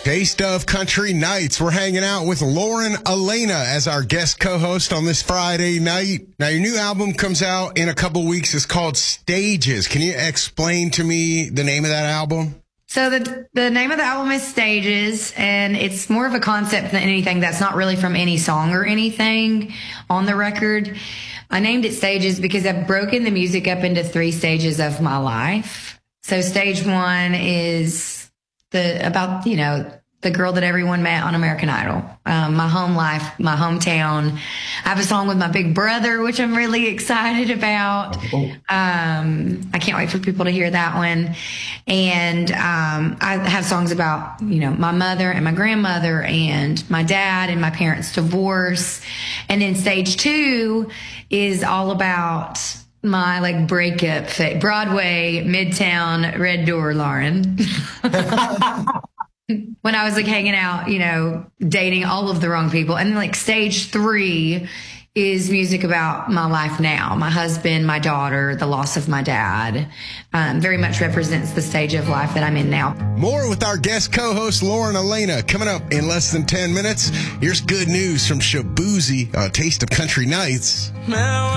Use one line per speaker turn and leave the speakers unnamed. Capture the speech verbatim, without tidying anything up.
Taste of Country Nights. We're hanging out with Lauren Alaina as our guest co-host on this Friday night. Now, your new album comes out in a couple weeks. It's called Stages. Can you explain to me the name of that album?
So the the name of the album is Stages, and it's more of a concept than anything. That's not really from any song or anything on the record. I named it Stages because I've broken the music up into three stages of my life. So stage one is the about, you know, the girl that everyone met on American Idol, um, my home life, my hometown. I have a song with my big brother, which I'm really excited about. Um, I can't wait for people to hear that one. And um, I have songs about, you know, my mother and my grandmother and my dad and my parents' divorce. And then stage two is all about my like breakup, Broadway, Midtown, Red Door, Lauren. When I was like hanging out, you know, dating all of the wrong people. And then like stage three is music about my life now, my husband, my daughter, the loss of my dad. Um, very much represents the stage of life that I'm in now.
More with our guest co-host, Lauren Alaina, coming up in less than ten minutes. Here's good news from Shaboozey, uh, Taste of Country Nights. Now